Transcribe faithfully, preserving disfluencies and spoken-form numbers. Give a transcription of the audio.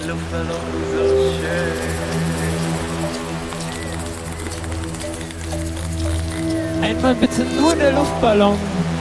Luftballon so schön. Einmal bitte nur der Luftballon.